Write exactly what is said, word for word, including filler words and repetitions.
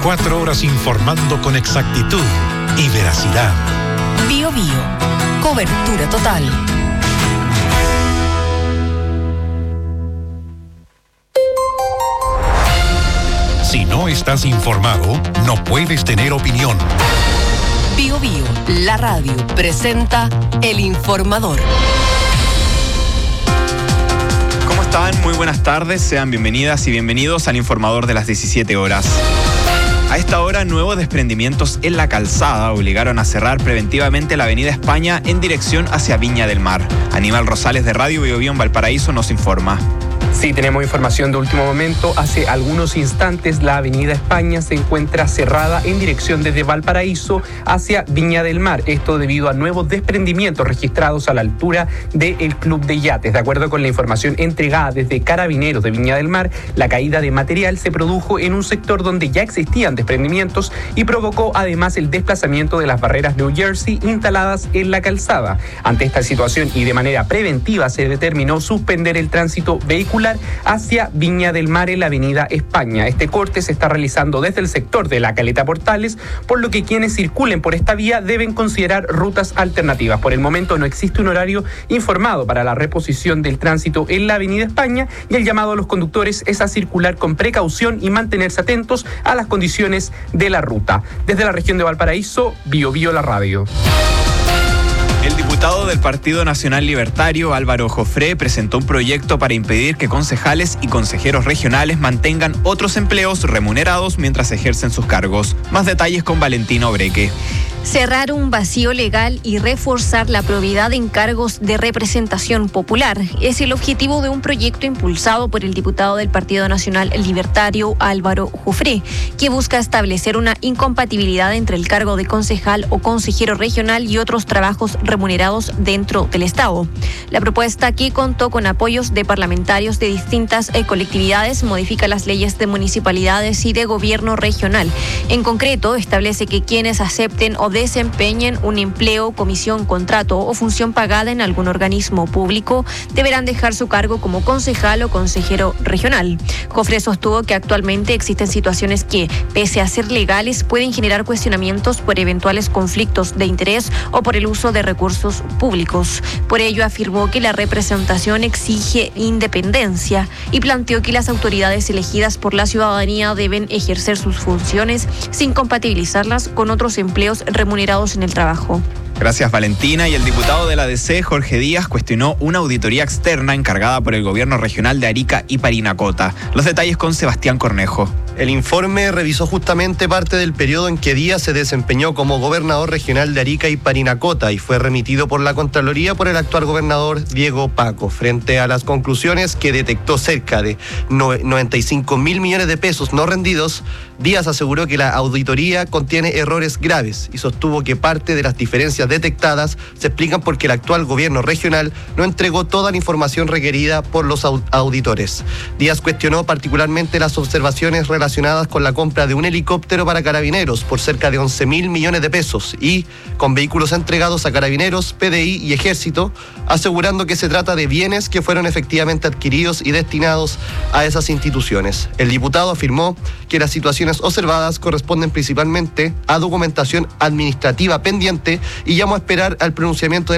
veinticuatro horas informando con exactitud y veracidad. Bio Bio, cobertura total. Si no estás informado, no puedes tener opinión. Bio Bio, la radio, presenta El Informador. ¿Cómo están? Muy buenas tardes, sean bienvenidas y bienvenidos al Informador de las diecisiete horas. A esta hora, nuevos desprendimientos en la calzada obligaron a cerrar preventivamente la avenida España en dirección hacia Viña del Mar. Aníbal Rosales de Radio Bio Bio en Valparaíso nos informa. Sí, tenemos información de último momento. Hace algunos instantes la avenida España se encuentra cerrada en dirección desde Valparaíso hacia Viña del Mar. Esto debido a nuevos desprendimientos registrados a la altura del Club de Yates. De acuerdo con la información entregada desde Carabineros de Viña del Mar, la caída de material se produjo en un sector donde ya existían desprendimientos y provocó además el desplazamiento de las barreras New Jersey instaladas en la calzada. Ante esta situación y de manera preventiva se determinó suspender el tránsito vehicular hacia Viña del Mar en la avenida España. Este corte se está realizando desde el sector de la Caleta Portales, por lo que quienes circulen por esta vía deben considerar rutas alternativas. Por el momento no existe un horario informado para la reposición del tránsito en la avenida España y el llamado a los conductores es a circular con precaución y mantenerse atentos a las condiciones de la ruta. Desde la región de Valparaíso, Bio Bio la radio. El diputado del Partido Nacional Libertario, Álvaro Jofré, presentó un proyecto para impedir que concejales y consejeros regionales mantengan otros empleos remunerados mientras ejercen sus cargos. Más detalles con Valentina Obreque. Cerrar un vacío legal y reforzar la probidad en cargos de representación popular es el objetivo de un proyecto impulsado por el diputado del Partido Nacional Libertario, Álvaro Jofré, que busca establecer una incompatibilidad entre el cargo de concejal o consejero regional y otros trabajos remunerados dentro del Estado. La propuesta, que contó con apoyos de parlamentarios de distintas eh, colectividades, modifica las leyes de municipalidades y de gobierno regional. En concreto, establece que quienes acepten o desempeñen un empleo, comisión, contrato o función pagada en algún organismo público deberán dejar su cargo como concejal o consejero regional. Jofré sostuvo que actualmente existen situaciones que, pese a ser legales, pueden generar cuestionamientos por eventuales conflictos de interés o por el uso de recursos públicos. Por ello, afirmó que la representación exige independencia y planteó que las autoridades elegidas por la ciudadanía deben ejercer sus funciones sin compatibilizarlas con otros empleos remunerados en el trabajo. Gracias, Valentina. Y el diputado de la D C, Jorge Díaz, cuestionó una auditoría externa encargada por el gobierno regional de Arica y Parinacota. Los detalles con Sebastián Cornejo. El informe revisó justamente parte del periodo en que Díaz se desempeñó como gobernador regional de Arica y Parinacota y fue remitido por la Contraloría por el actual gobernador Diego Paco. Frente a las conclusiones que detectó cerca de noventa y cinco mil millones de pesos no rendidos, Díaz aseguró que la auditoría contiene errores graves y sostuvo que parte de las diferencias detectadas se explican porque el actual gobierno regional no entregó toda la información requerida por los auditores. Díaz cuestionó particularmente las observaciones relacionadas relacionadas con la compra de un helicóptero para Carabineros por cerca de once mil millones de pesos y con vehículos entregados a Carabineros, P D I y Ejército, asegurando que se trata de bienes que fueron efectivamente adquiridos y destinados a esas instituciones. El diputado afirmó que las situaciones observadas corresponden principalmente a documentación administrativa pendiente y llamó a esperar al pronunciamiento de